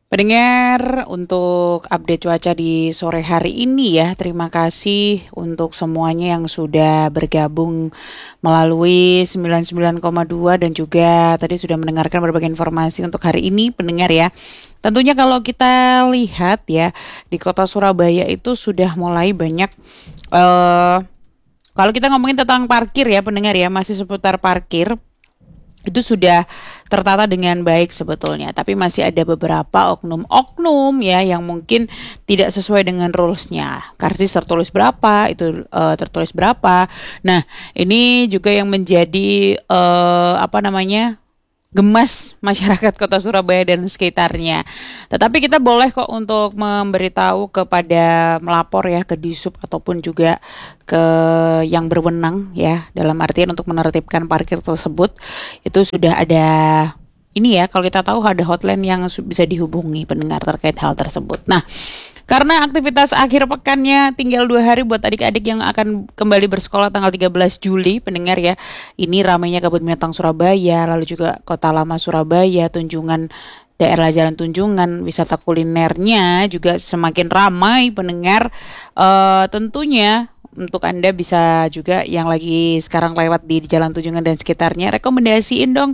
Pendengar, untuk update cuaca di sore hari ini ya, terima kasih untuk semuanya yang sudah bergabung melalui 99,2 dan juga tadi sudah mendengarkan berbagai informasi untuk hari ini, pendengar ya. Tentunya kalau kita lihat ya, di kota Surabaya itu sudah mulai banyak eh kalau kita ngomongin tentang parkir ya, pendengar ya, masih seputar parkir itu sudah tertata dengan baik sebetulnya, tapi masih ada beberapa oknum-oknum ya yang mungkin tidak sesuai dengan rules-nya. Karcis tertulis berapa, itu tertulis berapa. Nah, ini juga yang menjadi apa namanya? Gemas masyarakat Kota Surabaya dan sekitarnya. Tetapi kita boleh kok untuk memberitahu kepada melapor ya ke Disub ataupun juga ke yang berwenang ya dalam artian untuk menertibkan parkir tersebut. Itu sudah ada ini ya, kalau kita tahu ada hotline yang bisa dihubungi pendengar terkait hal tersebut. Nah, karena aktivitas akhir pekannya tinggal 2 hari buat adik-adik yang akan kembali bersekolah tanggal 13 Juli, pendengar ya. Ini ramainya Kebun Binatang Surabaya, lalu juga Kota Lama Surabaya, Tunjungan, daerah Jalan Tunjungan, wisata kulinernya juga semakin ramai pendengar. Tentunya untuk Anda bisa juga yang lagi sekarang lewat di Jalan Tunjungan dan sekitarnya, rekomendasiin dong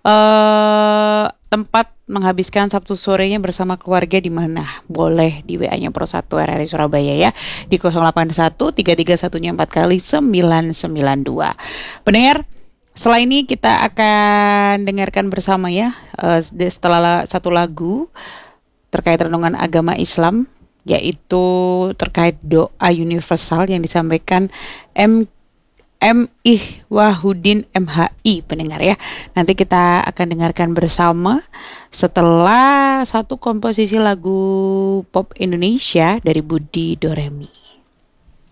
tempat menghabiskan Sabtu sorenya bersama keluarga di mana? Boleh di WA-nya Pro 1 RRI Surabaya ya di 081 331-nya 4 kali 992. Pendengar, setelah ini kita akan dengarkan bersama ya setelah satu lagu terkait renungan agama Islam, yaitu terkait doa universal yang disampaikan M. Ihwahuddin MHI, pendengar ya. Nanti kita akan dengarkan bersama setelah satu komposisi lagu pop Indonesia dari Budi Doremi.